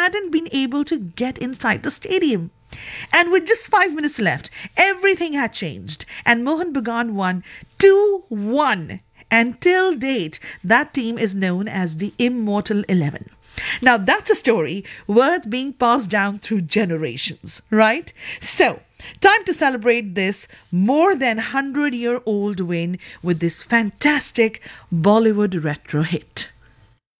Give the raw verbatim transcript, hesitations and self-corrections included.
hadn't been able to get inside the stadium. And with just five minutes left, everything had changed, and Mohun Bagan won two one. And till date, that team is known as the Immortal Eleven. Now, that's a story worth being passed down through generations, right? So, time to celebrate this more than one hundred-year-old win with this fantastic Bollywood retro hit.